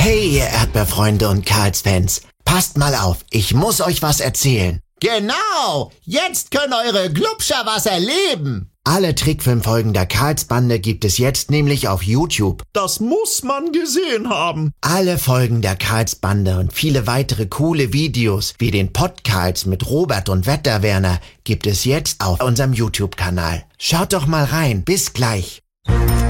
Hey, ihr Erdbeerfreunde und Karls-Fans, passt mal auf, ich muss euch was erzählen. Genau, jetzt können eure Glubscher was erleben. Alle Trickfilmfolgen der Karls-Bande gibt es jetzt nämlich auf YouTube. Das muss man gesehen haben. Alle Folgen der Karls-Bande und viele weitere coole Videos wie den Podcast mit Robert und Wetterwerner gibt es jetzt auf unserem YouTube-Kanal. Schaut doch mal rein, bis gleich.